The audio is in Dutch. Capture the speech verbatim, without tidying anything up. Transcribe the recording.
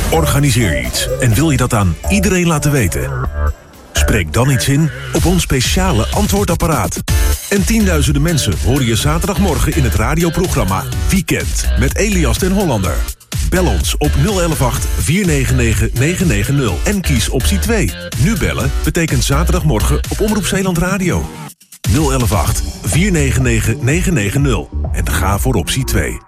Organiseer iets en wil je dat aan iedereen laten weten? Spreek dan iets in op ons speciale antwoordapparaat. En tienduizenden mensen horen je zaterdagmorgen in het radioprogramma Weekend met Elias den Hollander. Bel ons op nul een een acht, vier negen negen, negen negen nul en kies optie twee. Nu bellen betekent zaterdagmorgen op Omroep Zeeland Radio. nul een een acht, vier negen negen, negen negen nul en ga voor optie twee.